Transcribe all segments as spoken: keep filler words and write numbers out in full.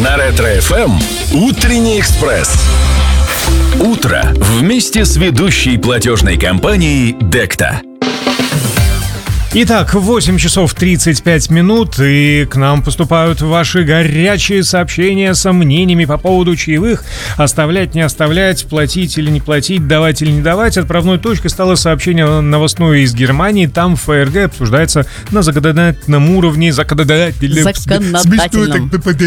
На Ретро-эф эм «Утренний экспресс». Утро вместе с ведущей платежной компанией Декта. Итак, восемь часов тридцать пять минут, и к нам поступают ваши горячие сообщения с мнениями по поводу чаевых. Оставлять, не оставлять, платить или не платить, давать или не давать. Отправной точкой стало сообщение новостное из Германии. Там в ФРГ обсуждается на законодательном уровне. Законодательном. Законодательном.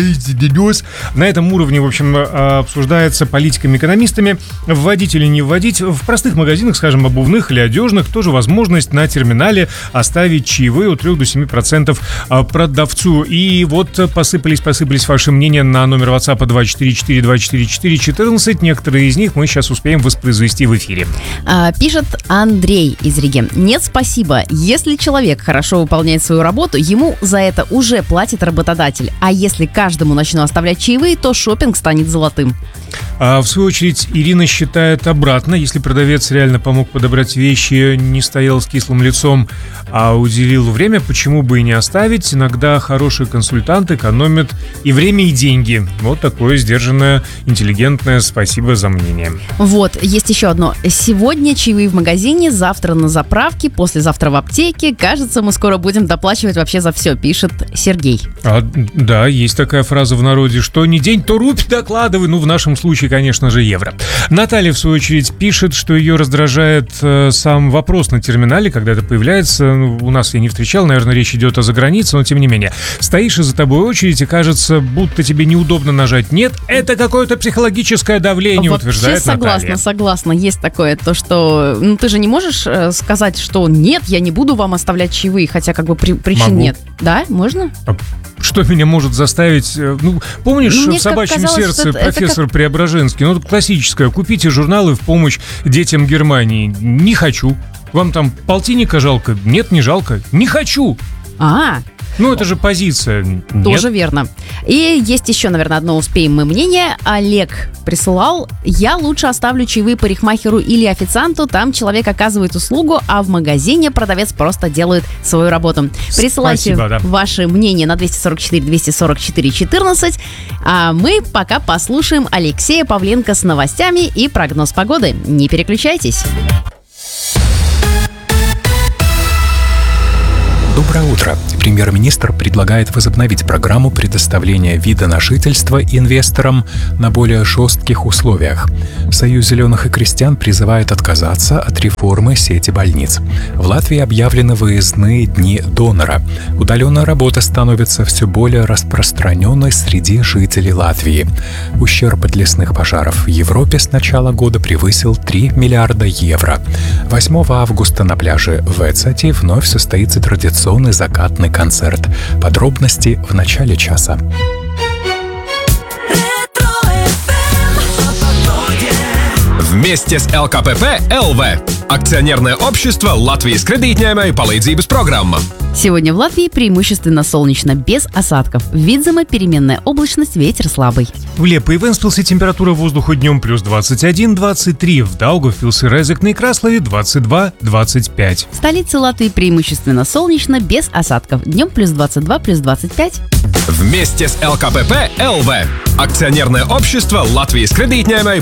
На этом уровне, в общем, обсуждается политиками-экономистами. Вводить или не вводить. В простых магазинах, скажем, обувных или одежных, тоже возможность на терминале оставить ставить чаевые от трех до семи процентов продавцу. И вот посыпались, посыпались ваши мнения на номер WhatsApp два четыре четыре два четыре четыре четырнадцать. Некоторые из них мы сейчас успеем воспроизвести в эфире. А, пишет Андрей из Риги. Нет, спасибо. Если человек хорошо выполняет свою работу, ему за это уже платит работодатель. А если каждому начну оставлять чаевые, то шопинг станет золотым. А в свою очередь Ирина считает обратно. Если продавец реально помог подобрать вещи, не стоял с кислым лицом, а уделил время, почему бы и не оставить? Иногда хороший консультант экономит и время, и деньги. Вот такое сдержанное, интеллигентное спасибо за мнение. Вот, есть еще одно. Сегодня чаевые в магазине, завтра на заправке, послезавтра в аптеке. Кажется, мы скоро будем доплачивать вообще за все, пишет Сергей. А, да, есть такая фраза в народе, что не день, то рубль докладывай. Ну, в нашем случае, конечно же, евро. Наталья, в свою очередь, пишет, что ее раздражает э, сам вопрос на терминале, когда это появляется. Ну, у нас я не встречал, наверное, речь идет о загранице, но тем не менее. Стоишь, и за тобой очередь, и кажется, будто тебе неудобно нажать. Нет, это какое-то психологическое давление, вообще утверждает согласна, Наталья. Согласна, есть такое, то, что ну, ты же не можешь э, сказать, что нет, я не буду вам оставлять чаевые, хотя как бы при, причин Могу. нет. Да, можно? А что меня может заставить? Ну, помнишь, Мне в «Собачьем казалось, сердце» это- это профессор Преображенский? Ну, классическое. Купите журналы в помощь детям Германии. Не хочу. Вам там полтинника жалко? Нет, не жалко. Не хочу. А, Ну, это же позиция. Нет. тоже верно. И есть еще, наверное, одно успеем мы мнение. Олег присылал: я лучше оставлю чаевые парикмахеру или официанту, там человек оказывает услугу, а в магазине продавец просто делает свою работу. Присылайте Спасибо, да. ваше мнение на двести сорок четыре двести сорок четыре четырнадцать, а мы пока послушаем Алексея Павленко с новостями и прогноз погоды. Не переключайтесь. Доброе утро. Премьер-министр предлагает возобновить программу предоставления вида на жительство инвесторам на более жестких условиях. Союз зеленых и крестьян призывает отказаться от реформы сети больниц. В Латвии объявлены выездные дни донора. Удаленная работа становится все более распространенной среди жителей Латвии. Ущерб от лесных пожаров в Европе с начала года превысил три миллиарда евро. восьмого августа на пляже Вецати вновь состоится традиционный закатный концерт. Подробности в начале часа. Вместе с эл ка пэ пэ эл вэ. Акционерное общество Латвijas kredītņēmēju palīdzības программа. Сегодня в Латвии преимущественно солнечно, без осадков. В Видземе переменная облачность, ветер слабый. В Лепе и Венспилсе температура воздуха днем плюс двадцать один - двадцать три, в Даугавпилсе, Резекне и Краслове двадцать два - двадцать пять. В столице Латвии преимущественно солнечно, без осадков. Днем плюс двадцать два, плюс двадцать пять. Вместе с эл ка пэ пэ эл вэ. Акционерное общество Латвijas kredītņēmēju